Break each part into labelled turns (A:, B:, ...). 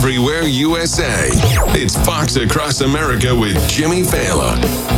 A: everywhere USA. It's Fox Across America with Jimmy Fallon.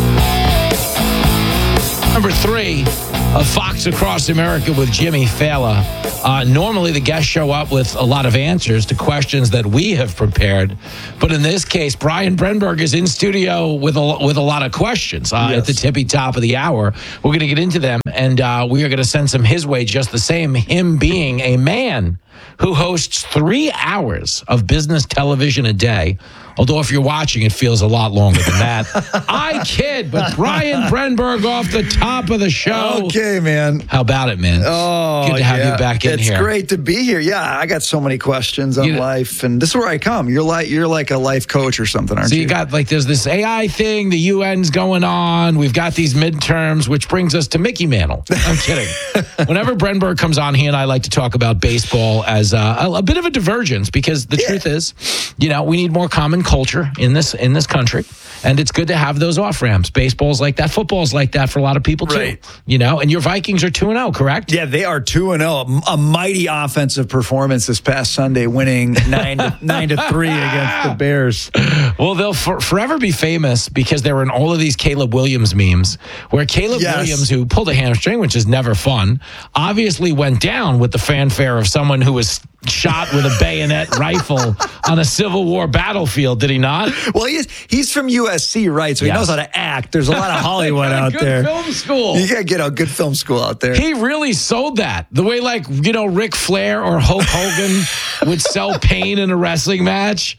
B: Number 3 of Fox Across America with Jimmy Fallon. Normally, the guests show up with a lot of answers to questions that we have prepared. But in this case, Brian Brenberg is in studio with a lot of questions at the tippy top of the hour. We're going to get into them, and we are going to send some his way just the same, him being a man who hosts 3 hours of business television a day. Although if you're watching, it feels a lot longer than that. I kid, but Brian Brenberg off the top of the show.
C: Okay, man.
B: How about it, man?
C: Oh,
B: good to have you back in here.
C: It's great to be here. Yeah, I got so many questions on life, and this is where I come. You're like a life coach or something, aren't you?
B: So you got there's this AI thing, the UN's going on. We've got these midterms, which brings us to Mickey Mantle. I'm kidding. Whenever Brenberg comes on, he and I like to talk about baseball as a bit of a divergence, because the truth is, we need more common culture in this country, and it's good to have those off ramps. Baseball's like that, football's like that for a lot of people too.
C: Right.
B: And your Vikings are 2-0, correct?
C: Yeah, they are 2-0. A mighty offensive performance this past Sunday, winning 9-3 against the Bears.
B: Well, they'll forever be famous because they were in all of these Caleb Williams memes, where Caleb Williams, who pulled a hamstring, which is never fun, obviously went down with the fanfare of someone who was shot with a bayonet rifle on a Civil War battlefield, did he not?
C: Well, he's from USC, right? So he knows how to act. There's a lot of Hollywood out there.
B: Film school.
C: You got to get a good film school out there.
B: He really sold that. The way, Ric Flair or Hulk Hogan would sell pain in a wrestling match.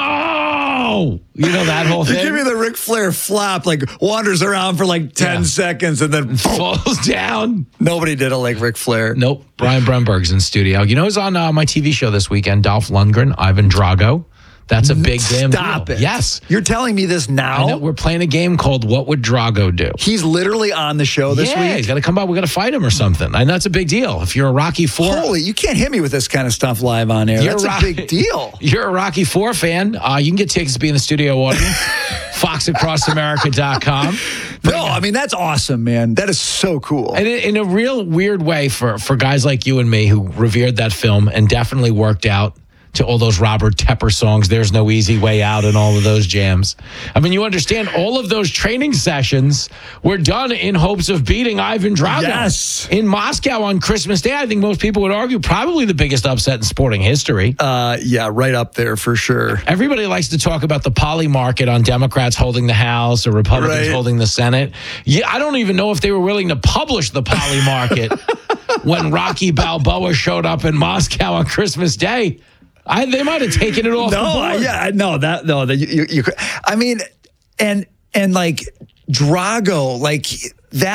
B: No! That whole thing?
C: You give me the Ric Flair flop, wanders around for 10 seconds and then
B: falls down.
C: Nobody did it like Ric Flair.
B: Nope. Brian Brenberg's in studio. Who's on my TV show this weekend? Dolph Lundgren, Ivan Drago. That's a big damn deal.
C: Stop it.
B: Yes.
C: You're telling me this now?
B: I know. We're playing a game called What Would Drago Do?
C: He's literally on the show this week?
B: Yeah, he's got to come by. We got to fight him or something. I know it's a big deal. If you're a Rocky IV.
C: Holy, you can't hit me with this kind of stuff live on air. That's a big deal.
B: You're a Rocky IV fan. You can get tickets to be in the studio audience. FoxAcrossAmerica.com.
C: No, that's awesome, man. That is so cool.
B: And in a real weird way for guys like you and me who revered that film and definitely worked out to all those Robert Tepper songs, There's No Easy Way Out, and all of those jams. You understand all of those training sessions were done in hopes of beating Ivan Drago.
C: Yes.
B: In Moscow on Christmas Day. I think most people would argue probably the biggest upset in sporting history.
C: Yeah, right up there for sure.
B: Everybody likes to talk about the poly market on Democrats holding the House or Republicans holding the Senate. Yeah, I don't even know if they were willing to publish the poly market when Rocky Balboa showed up in Moscow on Christmas Day. They might have taken it off the board.
C: Drago,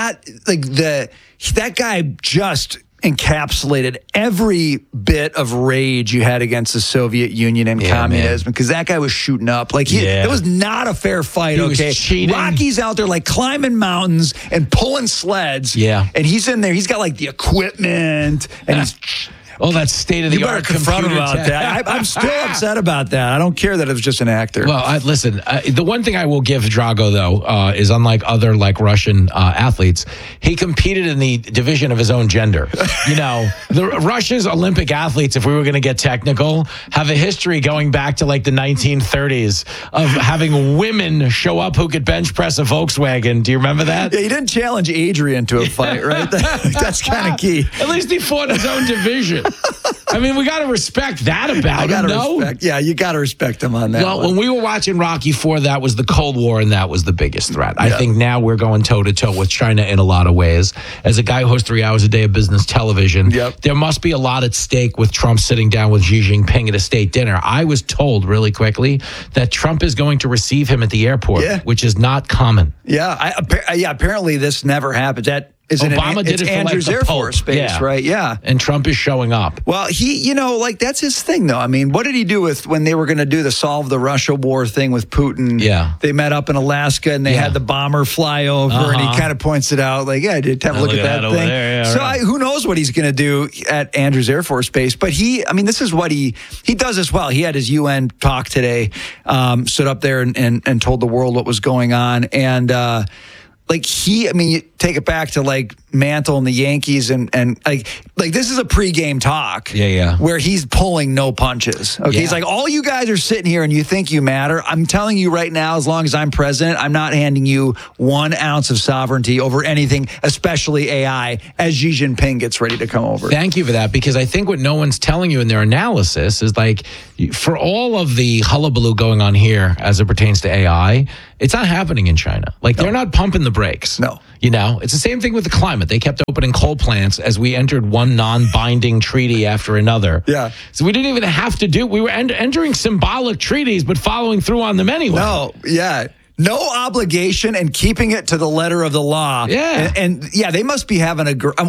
C: that guy just encapsulated every bit of rage you had against the Soviet Union and communism, because that guy was shooting up. It was not a fair fight,
B: He was cheating.
C: Rocky's out there climbing mountains and pulling sleds.
B: Yeah.
C: And he's in there. He's got the equipment and he's...
B: Oh, that's state-of-the-art computer.
C: You better confront him about that. I'm still upset about that. I don't care that it was just an actor.
B: Well, listen, the one thing I will give Drago, though, is unlike other Russian athletes, he competed in the division of his own gender. The Russia's Olympic athletes, if we were going to get technical, have a history going back to the 1930s of having women show up who could bench press a Volkswagen. Do you remember that?
C: Yeah, he didn't challenge Adrian to a fight, right? That's kind of key.
B: At least he fought his own division. We got to respect that about him, no?
C: Yeah, you got to respect him on that.
B: Well, when we were watching Rocky IV, that was the Cold War, and that was the biggest threat. I think now we're going toe-to-toe with China in a lot of ways. As a guy who hosts 3 hours a day of business television, there must be a lot at stake with Trump sitting down with Xi Jinping at a state dinner. I was told really quickly that Trump is going to receive him at the airport, which is not common.
C: Yeah, apparently this never happens.
B: Obama did it for
C: Andrews Air Force Base, right? Yeah.
B: And Trump is showing up.
C: Well, he, that's his thing, though. What did he do when they were going to do the solve the Russia war thing with Putin?
B: Yeah.
C: They met up in Alaska and they had the bomber fly over and he kind of points it out I did have a look at that thing. There, who knows what he's going to do at Andrews Air Force Base. But this is what he does as well. He had his UN talk today, stood up there and told the world what was going on. And, you take it back to like Mantle and the Yankees and like this is a pregame talk.
B: Yeah.
C: Where he's pulling no punches. Okay. Yeah. He's like, all you guys are sitting here and you think you matter. I'm telling you right now, as long as I'm president, I'm not handing you 1 ounce of sovereignty over anything, especially AI, as Xi Jinping gets ready to come over.
B: Thank you for that, because I think what no one's telling you in their analysis is like, for all of the hullabaloo going on here as it pertains to AI, it's not happening in China. Like, they're not pumping the brakes.
C: No.
B: You know, it's the same thing with the climate. They kept opening coal plants as we entered one non-binding treaty after another.
C: Yeah.
B: So we didn't even have to we were entering symbolic treaties, but following through on them anyway.
C: No, yeah. No obligation and keeping it to the letter of the law.
B: Yeah.
C: And they must be having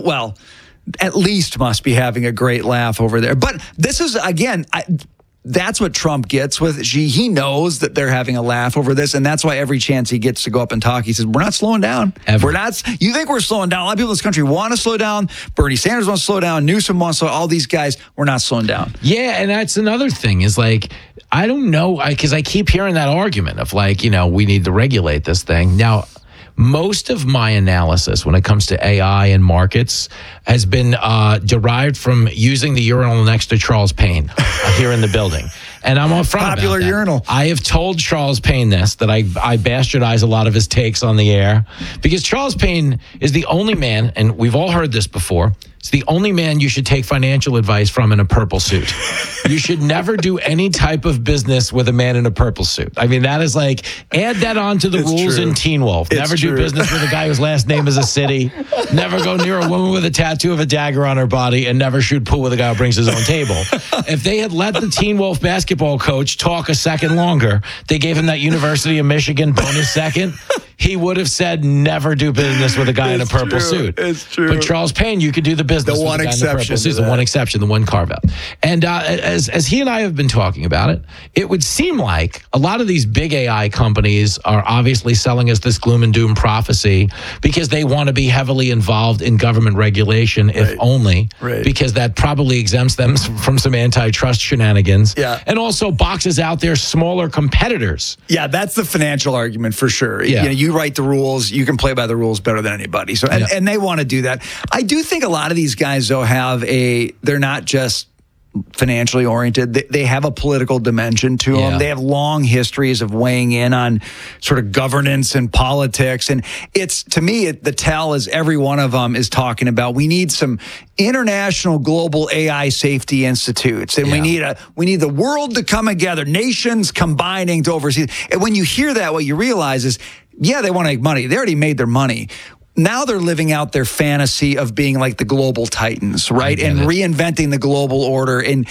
C: at least must be having a great laugh over there. But this is, again, that's what Trump gets with Xi. He knows that they're having a laugh over this, and that's why every chance he gets to go up and talk, he says, we're not slowing down.
B: Ever.
C: We're not. You think we're slowing down? A lot of people in this country want to slow down. Bernie Sanders wants to slow down. Newsom wants to slow down. All these guys, we're not slowing down.
B: Yeah, and that's another thing is like, I don't know, because I keep hearing that argument of like, we need to regulate this thing. Now, most of my analysis when it comes to AI and markets has been derived from using the urinal next to Charles Payne here in the building. And I'm upfront about that.
C: Popular urinal.
B: I have told Charles Payne this, that I bastardize a lot of his takes on the air, because Charles Payne is the only man, and we've all heard this before, it's the only man you should take financial advice from in a purple suit. You should never do any type of business with a man in a purple suit. I mean, that is like, add that on to the rules in Teen Wolf. Never do business with a guy whose last name is a city. Never go near a woman with a tattoo of a dagger on her body, and never shoot pool with a guy who brings his own table. If they had let the Teen Wolf basketball coach talk a second longer, they gave him that University of Michigan bonus second, he would have said, never do business with a guy in a purple suit.
C: It's true.
B: But Charles Payne, you could do the business with a guy in the purple suit. The one exception, the one carve out. And as he and I have been talking about it, it would seem like a lot of these big AI companies are obviously selling us this gloom and doom prophecy because they want to be heavily involved in government regulation, if only, because that probably exempts them from some antitrust shenanigans.
C: Yeah.
B: And also boxes out their smaller competitors.
C: Yeah, that's the financial argument for sure.
B: Yeah.
C: You write the rules, you can play by the rules better than anybody. So, and they want to do that. I do think a lot of these guys, though, they're not just financially oriented. They have a political dimension to them. They have long histories of weighing in on sort of governance and politics. And it's, to me, the tell is every one of them is talking about, we need some international global AI safety institutes. And we need the world to come together, nations combining to oversee. And when you hear that, what you realize is, they want to make money. They already made their money. Now they're living out their fantasy of being like the global titans, right? And reinventing the global order. And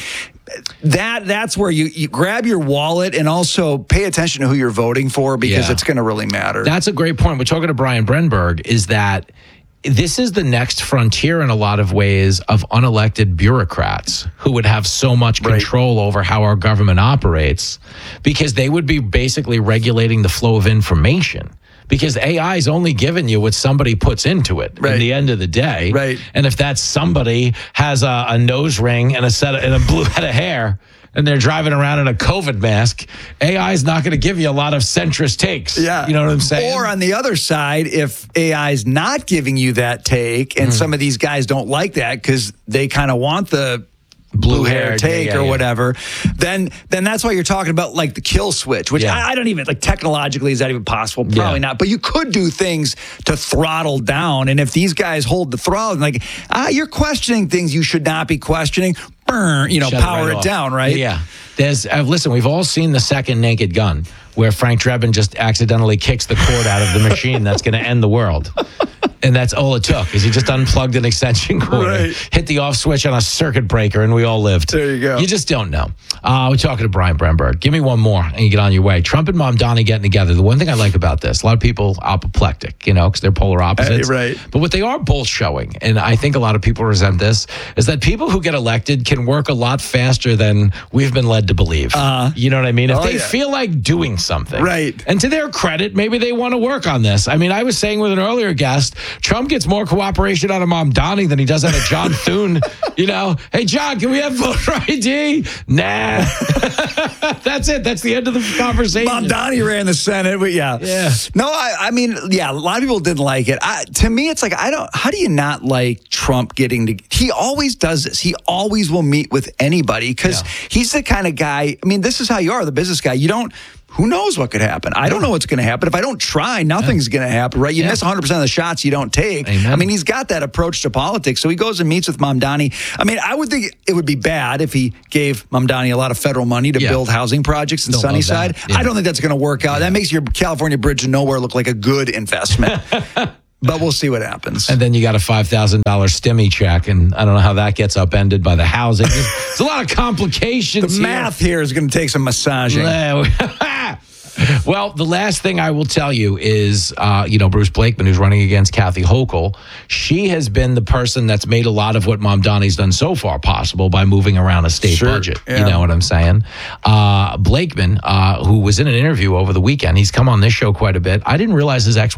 C: that's where you grab your wallet and also pay attention to who you're voting for, because it's going to really matter.
B: That's a great point. We're talking to Brian Brenberg, is that this is the next frontier in a lot of ways of unelected bureaucrats who would have so much control over how our government operates, because they would be basically regulating the flow of information. Because AI is only giving you what somebody puts into it in the end of the day.
C: Right.
B: And if that somebody has a nose ring and a blue head of hair, and they're driving around in a COVID mask, AI is not going to give you a lot of centrist takes. Yeah. You know what I'm saying?
C: Or on the other side, if AI is not giving you that take, and some of these guys don't like that because they kind of want the blue hair take or whatever, then that's why you're talking about like the kill switch, which I don't even, like, technologically, is that even possible? Probably not. But you could do things to throttle down. And if these guys hold the throttle, like, you're questioning things you should not be questioning, power it down, right?
B: Yeah. Listen, we've all seen the second Naked Gun, where Frank Drebin just accidentally kicks the cord out of the machine that's going to end the world. And that's all it took, is he just unplugged an extension cord, hit the off switch on a circuit breaker, and we all lived.
C: There you go.
B: You just don't know. We're talking to Brian Brenberg. Give me one more, and you get on your way. Trump and Mamdani getting together. The one thing I like about this, a lot of people apoplectic, because they're polar opposites.
C: Right.
B: But what they are both showing, and I think a lot of people resent this, is that people who get elected can work a lot faster than we've been led to believe. You know what I mean? If they feel like doing something.
C: Right.
B: And to their credit, maybe they want to work on this. I mean, I was saying with an earlier guest, Trump gets more cooperation out of Mamdani than he does out of John Thune. Hey, John, can we have voter ID? Nah. That's it. That's the end of the conversation.
C: Mamdani ran the Senate, but yeah. No, I mean, a lot of people didn't like it. To me, it's like, how do you not like Trump getting to, he always does this. He always will meet with anybody because he's the kind of guy, I mean, this is how you are, the business guy. Who knows what could happen? I don't know what's going to happen. If I don't try, nothing's going to happen, right? You miss 100% of the shots you don't take.
B: Amen.
C: I mean, he's got that approach to politics. So he goes and meets with Mamdani. I mean, I would think it would be bad if he gave Mamdani a lot of federal money to build housing projects in Sunnyside. I don't think that's going to work out. That makes your California Bridge to Nowhere look like a good investment. But we'll see what happens.
B: And then you got a $5,000 stimmy check, and I don't know how that gets upended by the housing. There's a lot of complications.
C: The math here is going to take some massaging.
B: Well, the last thing I will tell you is, Bruce Blakeman, who's running against Kathy Hochul, she has been the person that's made a lot of what Mamdani's done so far possible by moving around a state budget. Yeah. You know what I'm saying? Blakeman, who was in an interview over the weekend, he's come on this show quite a bit. I didn't realize his ex